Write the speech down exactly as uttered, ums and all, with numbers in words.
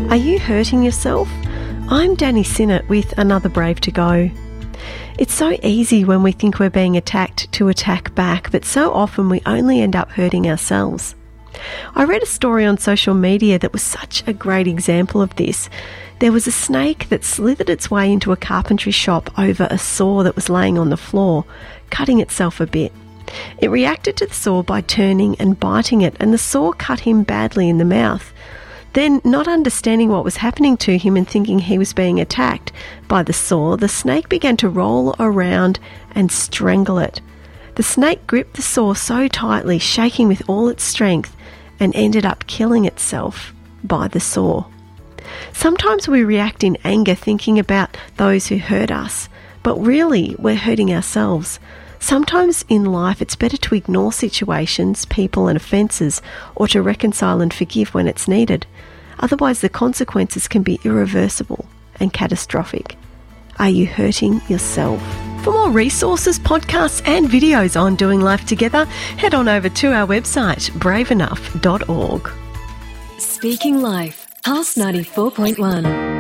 Are you hurting yourself? I'm Danny Sinnott with another Brave to Go. It's so easy when we think we're being attacked to attack back, but so often we only end up hurting ourselves. I read a story on social media that was such a great example of this. There was a snake that slithered its way into a carpentry shop over a saw that was laying on the floor, cutting itself a bit. It reacted to the saw by turning and biting it, and the saw cut him badly in the mouth. Then, not understanding what was happening to him and thinking he was being attacked by the saw, the snake began to roll around and strangle it. The snake gripped the saw so tightly, shaking with all its strength, and ended up killing itself by the saw. Sometimes we react in anger thinking about those who hurt us, but really we're hurting ourselves. Sometimes in life it's better to ignore situations, people and offences, or to reconcile and forgive when it's needed. Otherwise the consequences can be irreversible and catastrophic. Are you hurting yourself? For more resources, podcasts and videos on doing life together, head on over to our website, brave enough dot org. Speaking Life, Pulse ninety-four point one.